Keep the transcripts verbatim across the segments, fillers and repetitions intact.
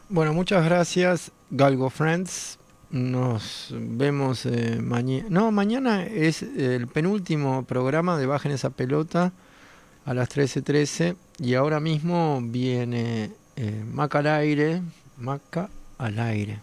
Bueno, muchas gracias, Galgo Friends. Nos vemos eh, mañana. No, mañana es el penúltimo programa de Bajen esa pelota a las trece trece. Y ahora mismo viene eh, Maca al aire. Maca al aire.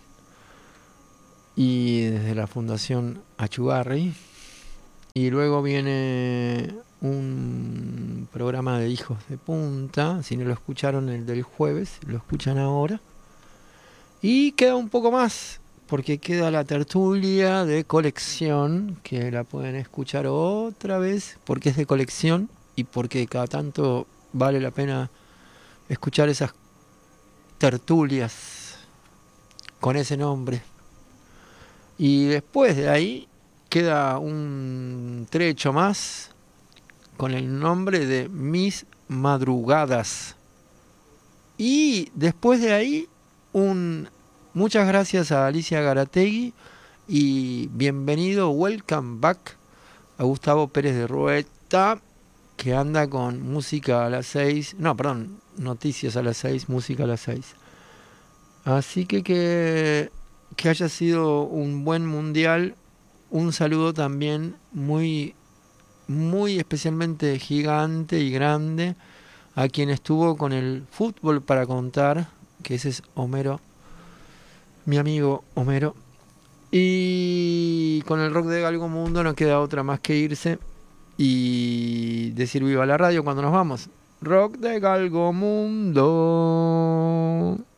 Y desde la Fundación Achugarri. Y luego viene un programa de Hijos de Punta. Si no lo escucharon el del jueves, lo escuchan ahora. Y queda un poco más, porque queda la tertulia de colección, que la pueden escuchar otra vez, porque es de colección y porque cada tanto vale la pena escuchar esas tertulias con ese nombre. Y después de ahí queda un trecho más con el nombre de Mis Madrugadas. Y después de ahí, un muchas gracias a Alicia Garategui y bienvenido, welcome back a Gustavo Pérez de Rueta, que anda con música a las seis, no, perdón, noticias a las seis, música a las seis. Así que que, que haya sido un buen mundial. Un saludo también muy, muy especialmente gigante y grande a quien estuvo con el fútbol para contar, que ese es Homero, mi amigo Homero. Y con el rock de Galgo Mundo no queda otra más que irse y decir viva la radio cuando nos vamos. Rock de Galgo Mundo.